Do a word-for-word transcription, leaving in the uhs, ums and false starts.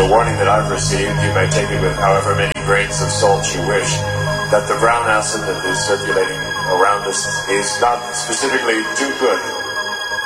a warning that I've received, you may take it with however many grains of salt you wish, that the brown acid that is circulating around us is not specifically too good